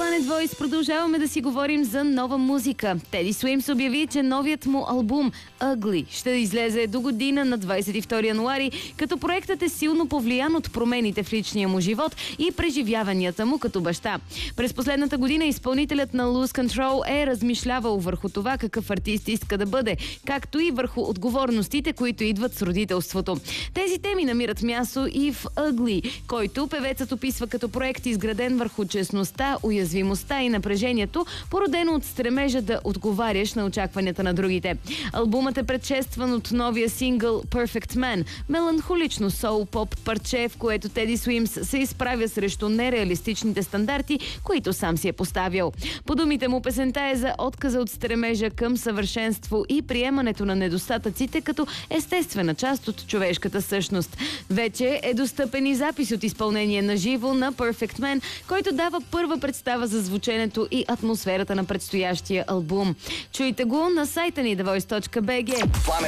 Planet Voice продължаваме да си говорим за нова музика. Теди Суимс обяви, че новият му албум Ugly ще излезе до година на 22 януари, като проектът е силно повлиян от промените в личния му живот и преживяванията му като баща. През последната година изпълнителят на Lose Control е размишлявал върху това какъв артист иска да бъде, както и върху отговорностите, които идват с родителството. Тези теми намират място и в Ugly, който певецът описва като проект, изграден върху честността, уязвимостта и напрежението, породено от стремежа да отговаряш на очакванията на другите. Албумът е предшестван от новия сингъл Perfect Man, меланхолично соул-поп парче, в което Теди Суимс се изправя срещу нереалистичните стандарти, които сам си е поставил. По думите му, песента е за отказа от стремежа към съвършенство и приемането на недостатъците като естествена част от човешката същност. Вече е достъпен и запис от изпълнение на живо на Perfect Man, който дава първа представа за звученето и атмосферата на предстоящия албум. Чуйте го на сайта ни thevoice.bg.